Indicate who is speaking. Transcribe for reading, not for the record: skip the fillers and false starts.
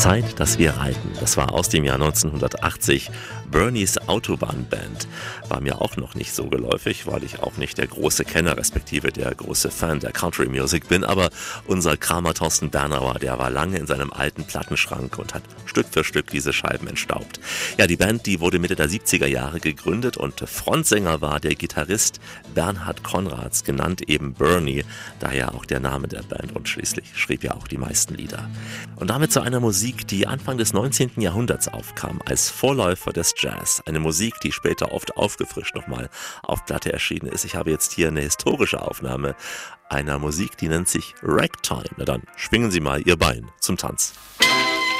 Speaker 1: Zeit, dass wir reiten. Das war aus dem Jahr 1980. Bernies Autobahnband war mir auch noch nicht so geläufig, weil ich auch nicht der große Kenner respektive der große Fan der Country Music bin, aber unser Kramer Thorsten Bernauer, der war lange in seinem alten Plattenschrank und hat Stück für Stück diese Scheiben entstaubt. Ja, die Band, die wurde Mitte der 70er Jahre gegründet und Frontsänger war der Gitarrist Bernhard Konrads, genannt eben Bernie, daher auch der Name der Band, und schließlich schrieb er auch die meisten Lieder. Und damit zu einer Musik, die Anfang des 19. Jahrhunderts aufkam, als Vorläufer des Jazz. Eine Musik, die später oft aufgefrischt nochmal auf Platte erschienen ist. Ich habe jetzt hier eine historische Aufnahme einer Musik, die nennt sich Ragtime. Na dann, schwingen Sie mal Ihr Bein zum Tanz.